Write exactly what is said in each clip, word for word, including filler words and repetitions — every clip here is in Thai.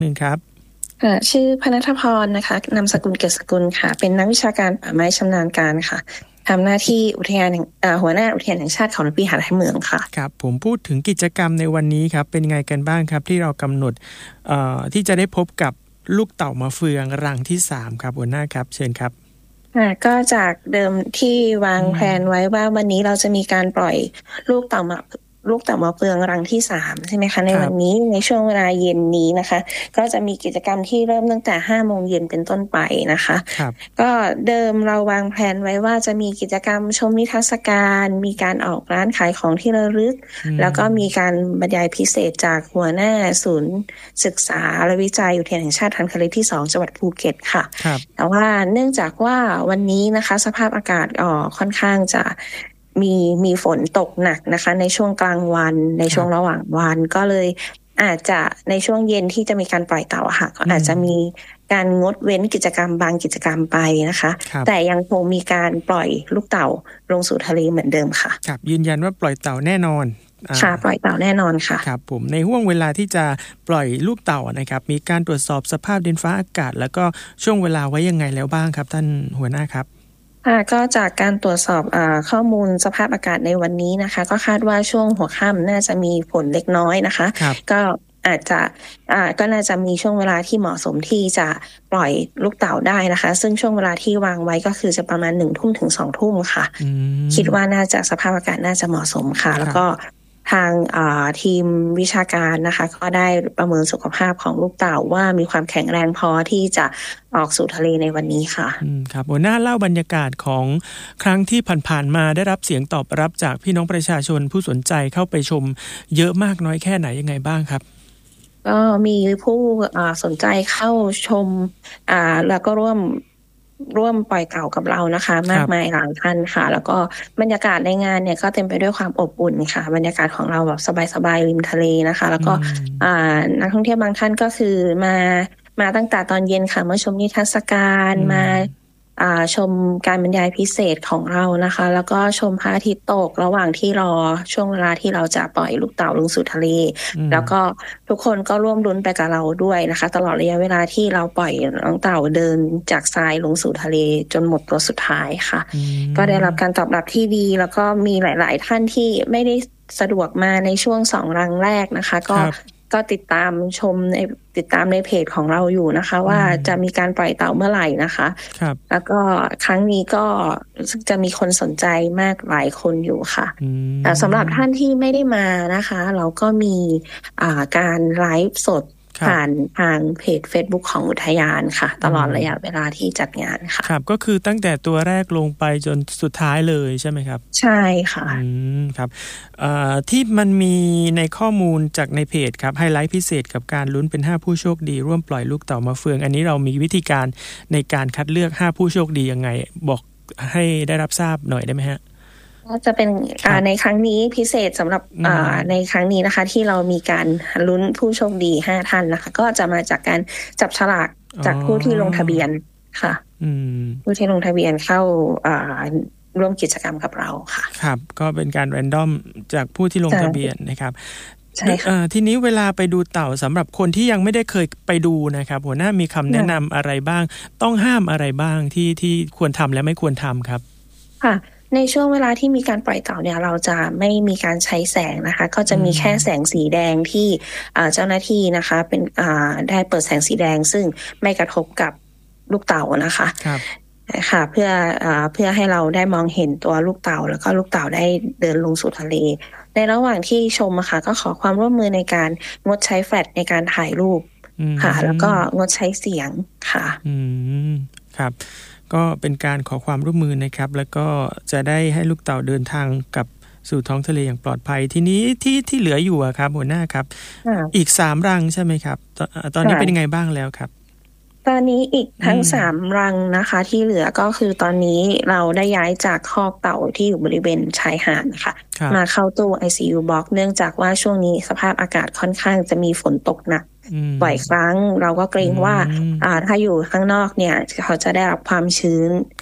หนึ่งครับค่ะชื่อพณัฐพรนะคะนามสกุลเกษสกุลค่ะเป็นนักวิชาการป่าไม้ชำนาญการค่ะทำหน้าที่อุทยานแห่งหัวหน้าอุทยานแห่งชาติเขาน้ำปีหาดไร่เมืองค่ะครับผมพูดถึงกิจกรรมในวันนี้ครับเป็นไงกันบ้างครับที่เรากำหนดที่จะได้พบกับลูกเต่ามาเฟืองรังที่สามครับหัวหน้าครับเชิญครับค่ะก็จากเดิมที่วางแผนไว้ว่าวันนี้เราจะมีการปล่อยลูกเต่ามาลูกเต่ามาเฟืองรังที่สามใช่ไหมคะในวันนี้ในช่วงเวลาเย็นนี้นะคะก็จะมีกิจกรรมที่เริ่มตั้งแต่ห้าโมงเย็นเป็นต้นไปนะคะก็เดิมเราวางแผนไว้ว่าจะมีกิจกรรมชมนิทรรศการมีการออกร้านขายของที่ระลึกแล้วก็มีการบรรยายพิเศษจากหัวหน้าศูนย์ศึกษาและวิจัยอุทยานแห่งชาติทันทะเลที่สองจังหวัดภูเก็ตค่ะแต่ว่าเนื่องจากว่าวันนี้นะคะสภาพอากาศอ่อค่อนข้างจะมีมีฝนตกหนักนะคะในช่วงกลางวันในช่วงระหว่างวันก็เลยอาจจะในช่วงเย็นที่จะมีการปล่อยเต่าค่ะก็อาจจะมีการงดเว้นกิจกรรมบางกิจกรรมไปนะคะแต่ยังคงมีการปล่อยลูกเต่าลงสู่ทะเลเหมือนเดิมค่ะครับยืนยันว่าปล่อยเต่าแน่นอนค่ะปล่อยเต่าแน่นอนค่ะครับผมในห่วงเวลาที่จะปล่อยลูกเต่านะครับมีการตรวจสอบสภาพดินฟ้าอากาศแล้วก็ช่วงเวลาไว้ยังไงแล้วบ้างครับท่านหัวหน้าครับค่ะก็จากการตรวจสอบอ่าข้อมูลสภาพอากาศในวันนี้นะคะก็คาดว่าช่วงหัวค่ำน่าจะมีฝนเล็กน้อยนะคะก็อาจจะอ่าก็น่าจะมีช่วงเวลาที่เหมาะสมที่จะปล่อยลูกเต่าได้นะคะซึ่งช่วงเวลาที่วางไว้ก็คือจะประมาณหนึ่งทุ่มถึงสองทุ่มค่ะคิดว่าน่าจะสภาพอากาศน่าจะเหมาะสมค่ะแล้วก็ทางทีมวิชาการนะคะก็ได้ประเมินสุขภาพของลูกเต่าว่ามีความแข็งแรงพอที่จะออกสู่ทะเลในวันนี้ค่ะครับหัวหน้าเล่าบรรยากาศของครั้งที่ผ่านๆมาได้รับเสียงตอบรับจากพี่น้องประชาชนผู้สนใจเข้าไปชมเยอะมากน้อยแค่ไหนยังไงบ้างครับก็มีผู้สนใจเข้าชมแล้วก็ร่วมร่วมปล่อยเต่ากับเรานะคะมากมายหลายท่านค่ะแล้วก็บรรยากาศในงานเนี่ยก็เต็มไปด้วยความอบอุ่นค่ะบรรยากาศของเราแบบสบายๆริมทะเลนะคะแล้วก็นักท่องเที่ยวบางท่านก็คือมามาตั้งแต่ตอนเย็นค่ะมาชมนิทรรศการมาชมการบรรยายพิเศษของเรานะคะแล้วก็ชมพระอาทิตย์ตกระหว่างที่รอช่วงเวลาที่เราจะปล่อยลูกเต่าลงสู่ทะเลแล้วก็ทุกคนก็ร่วมลุ้นไปกับเราด้วยนะคะตลอดระยะเวลาที่เราปล่อยน้องเต่าเดินจากทรายลงสู่ทะเลจนหมดตัวสุดท้ายค่ะก็ได้รับการตอบรับที่ดีแล้วก็มีหลายๆท่านที่ไม่ได้สะดวกมาในช่วงสองรังแรกนะคะก็ก็ติดตามชมในติดตามในเพจของเราอยู่นะคะว่าจะมีการปล่อยเต่าเมื่อไหร่นะคะแล้วก็ครั้งนี้ก็รู้สึกจะมีคนสนใจมากหลายคนอยู่ค่ะแต่สำหรับท่านที่ไม่ได้มานะคะเราก็มีการไลฟ์สดผ่านทางเพจ Facebook ของอุทยานค่ะตลอดระยะเวลาที่จัดงานค่ะครับก็คือตั้งแต่ตัวแรกลงไปจนสุดท้ายเลยใช่ไหมครับใช่ค่ะอืมครับที่มันมีในข้อมูลจากในเพจครับไฮไลท์พิเศษกับการลุ้นเป็นห้าผู้โชคดีร่วมปล่อยลูกเต่ามาเฟืองอันนี้เรามีวิธีการในการคัดเลือกห้าผู้โชคดียังไงบอกให้ได้รับทราบหน่อยได้ไหมฮะก็จะเป็นในครั้งนี้พิเศษสำหรับในครั้งนี้นะคะที่เรามีการลุ้นผู้โชคดีห้าท่านนะคะก็จะมาจากการจับฉลากจากผู้ที่ลงทะเบียนค่ะผู้ที่ลงทะเบียนเข้าร่วมกิจกรรมกับเราค่ะครับก็เป็นการแรนดอมจากผู้ที่ลงทะเบียนนะครับใช่ค่ะทีนี้เวลาไปดูเต่าสำหรับคนที่ยังไม่ได้เคยไปดูนะครับหัวหน้ามีคำแนะนำอะไรบ้างต้องห้ามอะไรบ้างที่ที่ควรทำและไม่ควรทำครับค่ะในช่วงเวลาที่มีการปล่อยเต่าเนี่ยเราจะไม่มีการใช้แสงนะคะก็จะมีแค่แสงสีแดงที่เจ้าหน้าที่นะคะเป็นได้เปิดแสงสีแดงซึ่งไม่กระทบกับลูกเต่านะคะค่ะเพื่อเพื่อให้เราได้มองเห็นตัวลูกเต่าแล้วก็ลูกเต่าได้เดินลงสู่ทะเลในระหว่างที่ชมค่ะก็ขอความร่วมมือในการงดใช้แฟลชในการถ่ายรูปค่ะแล้วก็งดใช้เสียงค่ะอืมครับก็เป็นการขอความร่วมมือนะครับแล้วก็จะได้ให้ลูกเต่าเดินทางกับสู่ท้องทะเลอย่างปลอดภัยทีนี้ที่ที่เหลืออยู่อะครับหัวหน้าครับอีกสามรังใช่ไหมครับต, ตอนนี้เป็นยังไงบ้างแล้วครับตอนนี้อีกทั้งสามรังนะคะที่เหลือก็คือตอนนี้เราได้ย้ายจากคอกเต่าที่อยู่บริเวณชายหาดค่ะมาเข้าตู้ ไอ ซี ยู Box เนื่องจากว่าช่วงนี้สภาพอากาศค่อนข้างจะมีฝนตกหนักบ่อยครั้งเราก็เกรงว่าถ้าอยู่ข้างนอกเนี่ยเขาจะได้รับความชื้น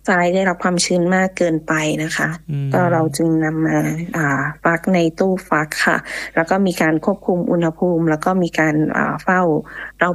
ทรายได้รับความชื้นมากเกินไปนะคะก็เราจึงนำมาอ่าฟักในตู้ฟักค่ะแล้วก็มีการควบคุมอุณหภูมิแล้วก็มีการอ่าเฝ้าเรา